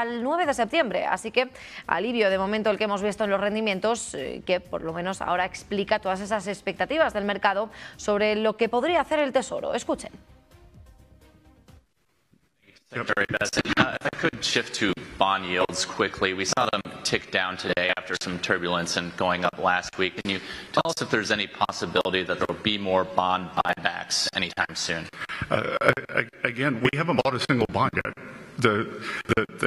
al 9 de septiembre. Así que alivio de momento el que hemos visto en los rendimientos, que por lo menos ahora explica todas esas expectativas del mercado sobre lo que podría hacer el Tesoro. Escuchen. Very best. If I could shift to bond yields quickly, we saw them tick down today after some turbulence and going up last week. Can you tell us if there's any possibility that there will be more bond buybacks anytime soon? Again, we haven't bought a single bond yet. The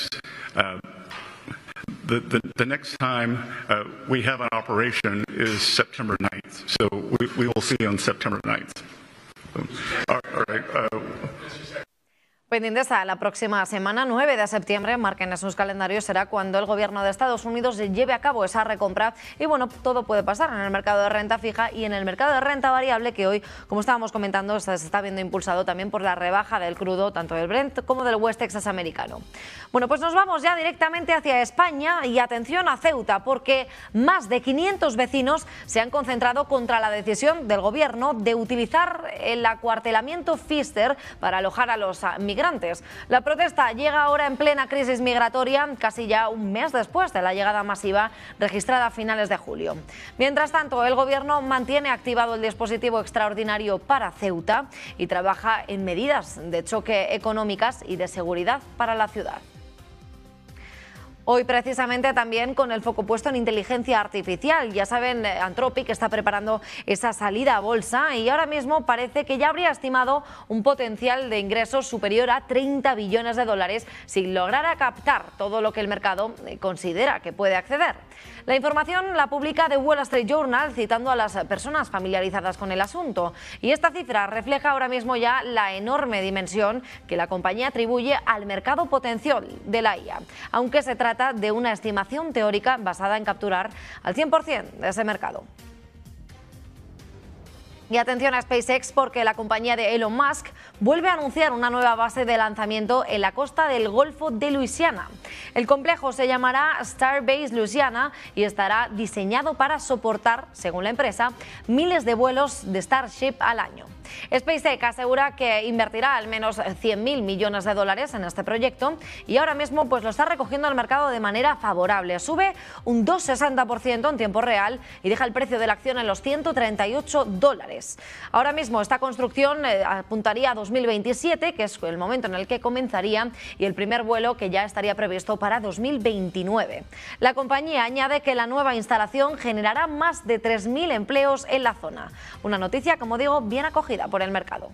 next time we have an operation is September 9th. So we will see on September 9th. All right. Pendientes a la próxima semana, 9 de septiembre, marquen en sus calendarios, será cuando el gobierno de Estados Unidos lleve a cabo esa recompra y bueno, todo puede pasar en el mercado de renta fija y en el mercado de renta variable que hoy, como estábamos comentando, se está viendo impulsado también por la rebaja del crudo, tanto del Brent como del West Texas americano. Bueno, pues nos vamos ya directamente hacia España y atención a Ceuta, porque más de 500 vecinos se han concentrado contra la decisión del gobierno de utilizar el acuartelamiento Pfister para alojar a los migrantes. La protesta llega ahora en plena crisis migratoria, casi ya un mes después de la llegada masiva registrada a finales de julio. Mientras tanto, el gobierno mantiene activado el dispositivo extraordinario para Ceuta y trabaja en medidas de choque económicas y de seguridad para la ciudad. Hoy precisamente también con el foco puesto en inteligencia artificial. Ya saben, Anthropic está preparando esa salida a bolsa y ahora mismo parece que ya habría estimado un potencial de ingresos superior a 30 billones de dólares si lograra captar todo lo que el mercado considera que puede acceder. La información la publica The Wall Street Journal citando a las personas familiarizadas con el asunto y esta cifra refleja ahora mismo ya la enorme dimensión que la compañía atribuye al mercado potencial de la IA, aunque se trata de una estimación teórica basada en capturar al 100% de ese mercado. Y atención a SpaceX porque la compañía de Elon Musk vuelve a anunciar una nueva base de lanzamiento en la costa del Golfo de Luisiana. El complejo se llamará Starbase Louisiana y estará diseñado para soportar, según la empresa, miles de vuelos de Starship al año. SpaceX asegura que invertirá al menos 100.000 millones de dólares en este proyecto y ahora mismo pues lo está recogiendo el mercado de manera favorable. Sube un 2,60% en tiempo real y deja el precio de la acción en los $138. Ahora mismo esta construcción apuntaría a 2027, que es el momento en el que comenzaría, y el primer vuelo que ya estaría previsto para 2029. La compañía añade que la nueva instalación generará más de 3.000 empleos en la zona. Una noticia, como digo, bien acogida por el mercado.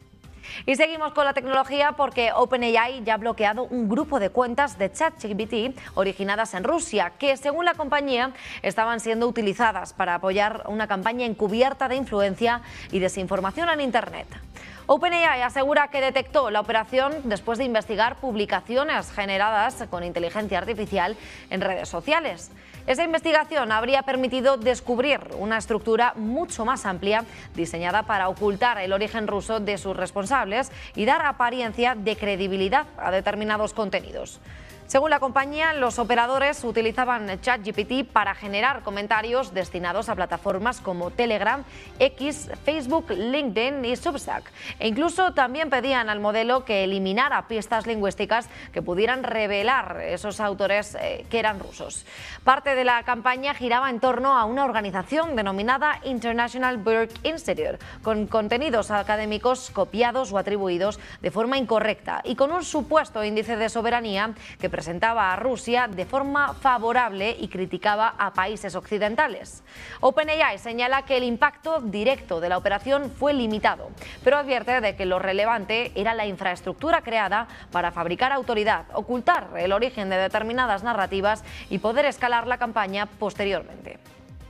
Y seguimos con la tecnología porque OpenAI ya ha bloqueado un grupo de cuentas de ChatGPT originadas en Rusia que, según la compañía, estaban siendo utilizadas para apoyar una campaña encubierta de influencia y desinformación en Internet. OpenAI asegura que detectó la operación después de investigar publicaciones generadas con inteligencia artificial en redes sociales. Esa investigación habría permitido descubrir una estructura mucho más amplia diseñada para ocultar el origen ruso de sus responsables y dar apariencia de credibilidad a determinados contenidos. Según la compañía, los operadores utilizaban ChatGPT para generar comentarios destinados a plataformas como Telegram, X, Facebook, LinkedIn y Substack. E incluso también pedían al modelo que eliminara pistas lingüísticas que pudieran revelar esos autores que eran rusos. Parte de la campaña giraba en torno a una organización denominada International Burke Institute, con contenidos académicos copiados o atribuidos de forma incorrecta y con un supuesto índice de soberanía que presentaba a Rusia de forma favorable y criticaba a países occidentales. OpenAI señala que el impacto directo de la operación fue limitado, pero advierte de que lo relevante era la infraestructura creada para fabricar autoridad, ocultar el origen de determinadas narrativas y poder escalar la campaña posteriormente.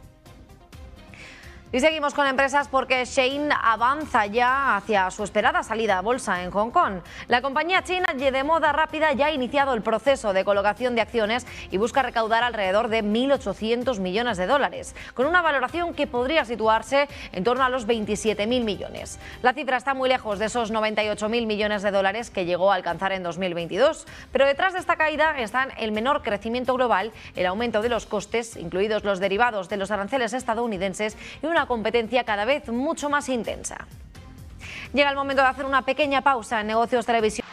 Y seguimos con empresas porque Shein avanza ya hacia su esperada salida a bolsa en Hong Kong. La compañía china de moda rápida ya ha iniciado el proceso de colocación de acciones y busca recaudar alrededor de 1.800 millones de dólares, con una valoración que podría situarse en torno a los 27.000 millones. La cifra está muy lejos de esos 98.000 millones de dólares que llegó a alcanzar en 2022, pero detrás de esta caída están el menor crecimiento global, el aumento de los costes, incluidos los derivados de los aranceles estadounidenses, y una competencia cada vez mucho más intensa. Llega el momento de hacer una pequeña pausa en Negocios Televisión.